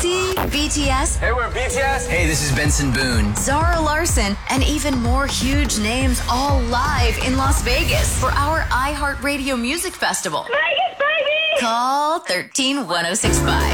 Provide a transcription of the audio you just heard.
TLC, BTS. Hey, we're BTS. Hey, this is Benson Boone. Zara Larson, and even more huge names all live in Las Vegas for our iHeartRadio Music Festival. Vegas, baby! Call 131065.